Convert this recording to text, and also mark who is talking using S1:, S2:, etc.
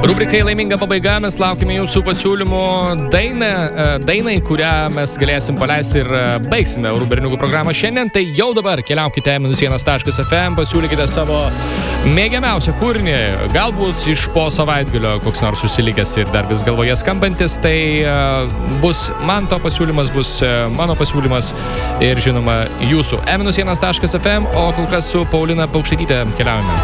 S1: Rubrikai laiminga pabaiga, mes laukime jūsų pasiūlymų dainai, kurią mes galėsim paleisti ir baigsime Orų berniukų programą šiandien. Tai jau dabar keliaukite -1.fm, pasiūlykite savo mėgiamiausią kūrinį, galbūt iš po savaitgalio koks nors susilikęs ir dar vis galvoje skambantis. Tai bus Manto pasiūlymas, bus mano pasiūlymas ir žinoma jūsų -1.fm, o kol kas su Paulina Paukštaityte keliaujame.